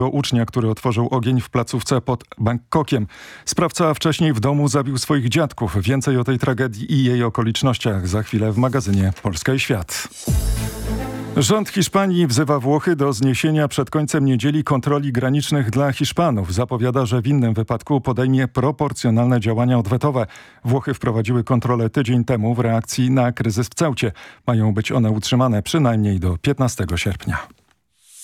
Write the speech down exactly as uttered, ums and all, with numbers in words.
ucznia, który otworzył ogień w placówce pod Bangkokiem. Sprawca wcześniej w domu zabił swoich dziadków. Więcej o tej tragedii i jej okolicznościach za chwilę w magazynie Polska i Świat. Rząd Hiszpanii wzywa Włochy do zniesienia przed końcem niedzieli kontroli granicznych dla Hiszpanów. Zapowiada, że w innym wypadku podejmie proporcjonalne działania odwetowe. Włochy wprowadziły kontrolę tydzień temu w reakcji na kryzys w Ceucie. Mają być one utrzymane przynajmniej do piętnastego sierpnia.